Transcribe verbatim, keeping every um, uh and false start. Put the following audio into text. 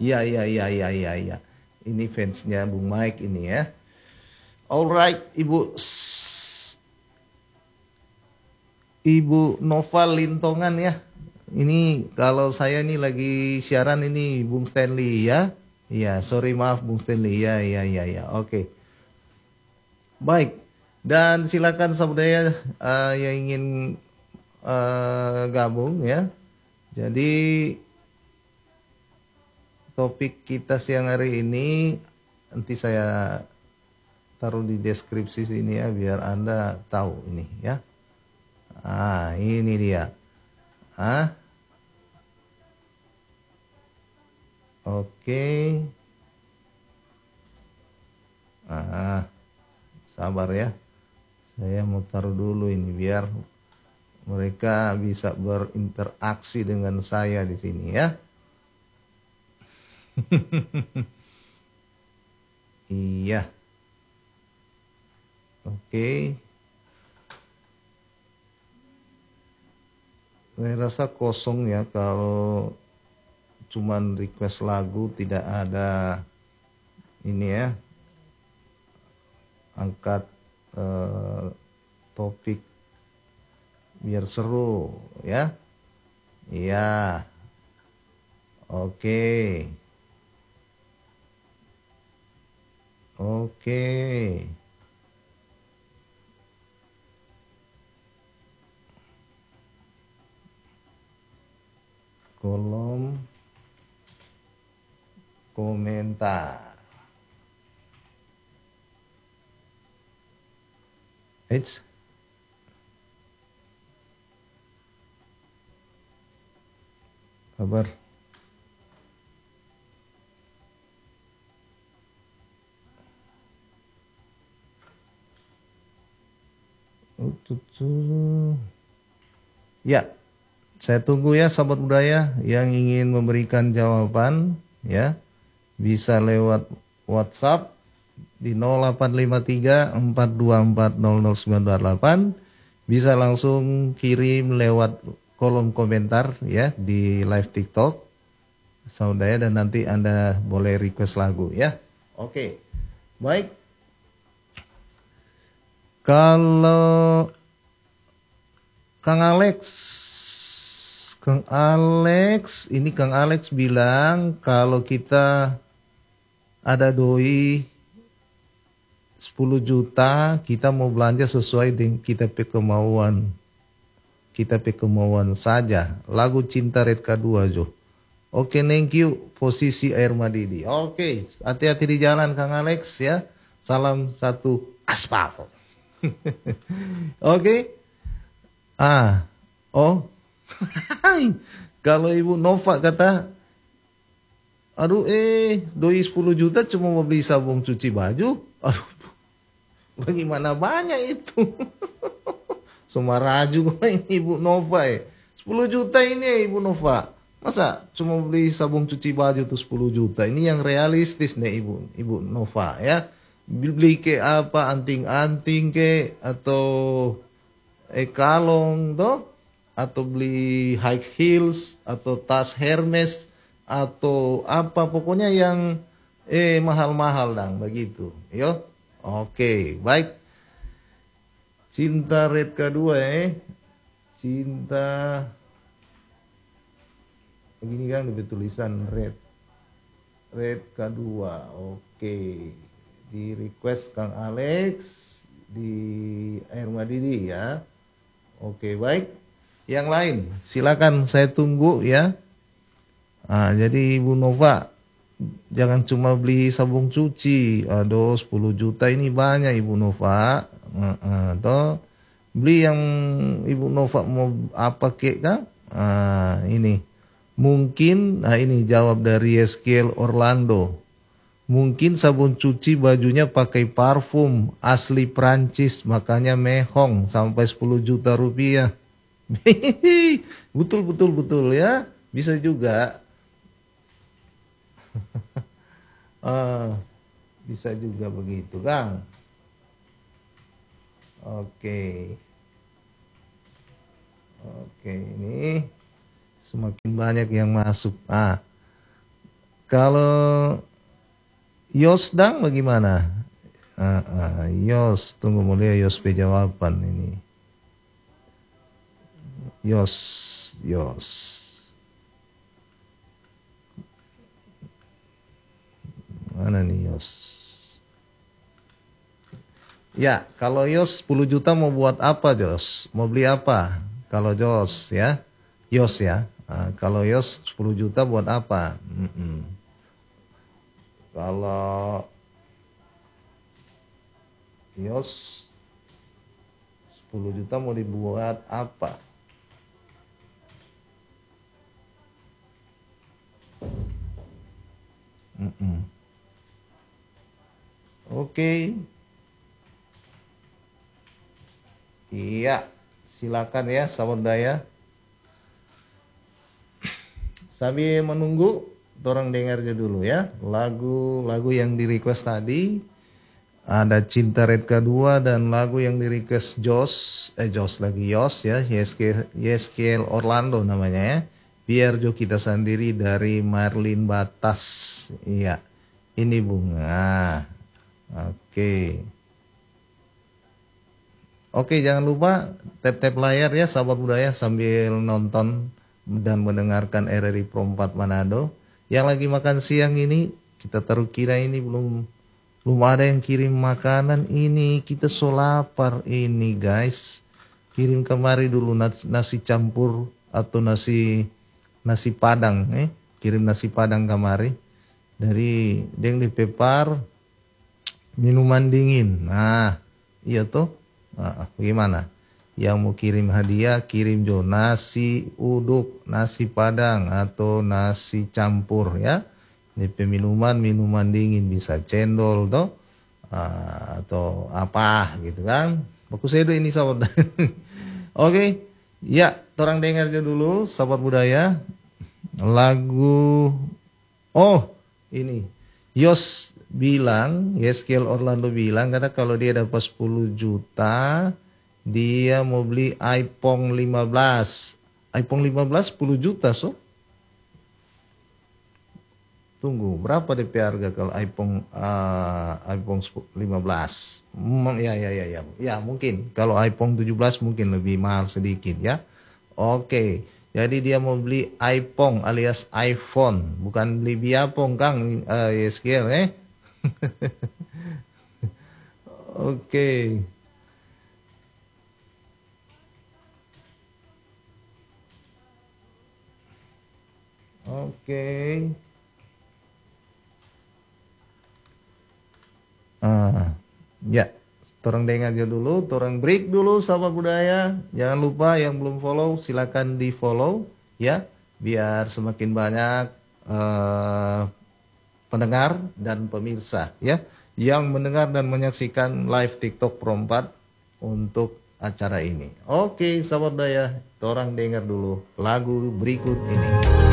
Iya, iya, iya, iya, iya, iya. Ini fansnya Bung Mike ini ya. Alright, Ibu Ibu Nova Lintongan ya. Ini kalau saya nih lagi siaran ini Bung Stanley ya. Iya, sorry maaf Bung Stanley. Iya, iya, iya, iya. Oke. Baik. Dan silakan saudara uh, yang ingin uh, gabung ya. Jadi topik kita siang hari ini nanti saya taruh di deskripsi sini ya biar Anda tahu ini ya. Ah, ini dia. Ah. Oke. Ah, sabar ya. Saya mau taruh dulu ini biar mereka bisa berinteraksi dengan saya di sini ya. Iya. Oke. Saya rasa kosong ya kalau cuman request lagu tidak ada ini ya. Angkat eh, topik biar seru ya. Iya. Oke. Oke. Kolom komentar. Eits. Kabar. Ya, saya tunggu ya sahabat budaya yang ingin memberikan jawaban ya. Bisa lewat WhatsApp di nol delapan lima tiga empat dua empat nol nol sembilan dua delapan. Bisa langsung kirim lewat kolom komentar ya di live TikTok saudara dan nanti Anda boleh request lagu ya. Oke. Baik. Kalau Kang Alex, Kang Alex, ini Kang Alex bilang kalau kita ada doi sepuluh juta, kita mau belanja sesuai dengan kita pe kemauan. Kita pe kemauan saja. Lagu Cinta Red K dua Jo. Oke, thank you. Posisi Air Madidi. Oke, hati-hati di jalan Kang Alex ya. Salam satu aspal. Oke. Ah, oh. Kalau Ibu Nova kata, aduh eh, doi sepuluh juta cuma mau beli sabun cuci baju. Aduh, bagaimana banyak itu. Sumaraju ini Ibu Nova ya. sepuluh juta ini ya Ibu Nova. Masa cuma beli sabun cuci baju tuh sepuluh juta. Ini yang realistis nih Ibu Ibu Nova ya. Beli ke apa anting-anting ke atau eh kalung toh atau beli high heels atau tas Hermes atau apa pokoknya yang eh mahal-mahal dong begitu yo. Oke baik. Cinta Red K dua eh cinta begini kan lebih tulisan red red K dua. Oke di request Kang Alex di Air Madidi ya. Oke baik. Yang lain silakan saya tunggu ya. Nah, jadi Ibu Nova jangan cuma beli sabun cuci. Aduh sepuluh juta ini banyak Ibu Nova. Atau beli yang Ibu Nova mau apa kek kan? Nah, ini mungkin nah ini jawab dari Eskiel Orlando. Mungkin sabun cuci bajunya pakai parfum asli Prancis makanya mehong sampai sepuluh juta rupiah. Betul betul betul ya. Bisa juga. uh, bisa juga begitu Kang. Oke. Oke, ini semakin banyak yang masuk. Ah. Kalau Yosdang bagaimana? Uh, uh, Yos, tunggu mulia Yos P jawaban ini. Yos, Yos. Mana nih Yos? Ya, kalau Yos sepuluh juta mau buat apa Jos? Mau beli apa? Kalau Jos ya, Yos ya. Nah, kalau Yos sepuluh juta buat apa? Mm-mm. Kalau Yos sepuluh juta mau dibuat apa? Mm-mm. Oke. Iya, silakan ya sahabat budaya. Sambil menunggu, orang dengarnya dulu ya. Lagu-lagu yang di request tadi. Ada Cinta Red kedua dan lagu yang di request Jos. Eh Jos lagi Yos ya. Yeskel Orlando namanya ya. Biar Jo kita sendiri dari Marlin Batas. Iya. Ini bunga. Oke. Oke, jangan lupa tap-tap layar ya sahabat budaya sambil nonton dan mendengarkan R R I Pro empat Manado. Yang lagi makan siang ini, kita taruh kira ini belum belum ada yang kirim makanan ini. Kita so lapar ini guys. Kirim kemari dulu nasi, nasi campur atau nasi nasi padang eh. Kirim nasi padang kemari. Dari yang di Pepar minuman dingin. Nah, iya tuh. Nah, gimana? Yang mau kirim hadiah, kirim jo nasi uduk, nasi padang atau nasi campur ya. Ini minuman, minuman dingin bisa cendol toh uh, atau apa gitu kan. Bagus edo ini sahabat. Oke, ya, orang dengar dulu sahabat budaya. Lagu oh ini Yos bilang, Yeskel Orlando bilang, karena kalau dia dapat sepuluh juta, dia mau beli iPhone lima belas. iPhone lima belas sepuluh juta, so. Tunggu, berapa D P harga kalau iPhone uh, iPhone lima belas? Hmm, ya, ya, ya, ya. Ya, mungkin. Kalau iPhone tujuh belas mungkin lebih mahal sedikit, ya. Oke. Jadi dia mau beli iPhone alias iPhone, bukan beli biapong, Kang. Uh, Yeskel, eh. Oke. Oke. Ah, ya, torang dengar aja dulu, torang break dulu sahabat budaya. Jangan lupa yang belum follow silakan di follow ya, biar semakin banyak uh, pendengar dan pemirsa ya yang mendengar dan menyaksikan live TikTok Pro empat untuk acara ini. Oke sahabat budaya, torang dengar dulu lagu berikut ini.